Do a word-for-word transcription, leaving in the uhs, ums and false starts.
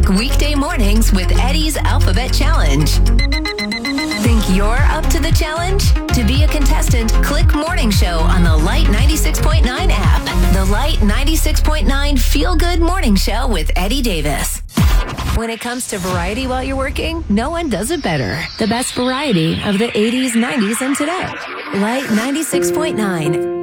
weekday mornings with Eddie's Alphabet Challenge. Think you're up to the challenge? To be a contestant, click Morning Show on the Light ninety-six point nine app. The Light ninety-six point nine Feel Good Morning Show with Eddie Davis. When it comes to variety while you're working, no one does it better. The best variety of the eighties, nineties, and today. Light ninety-six point nine.